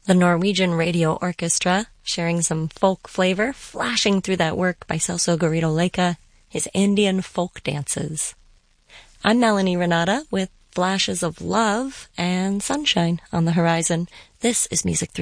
The Norwegian Radio Orchestra, sharing some folk flavor, flashing through that work by Celso Garrido Leica, his Andean folk dances. I'm Melanie Renata with flashes of love and sunshine on the horizon. This is Music Through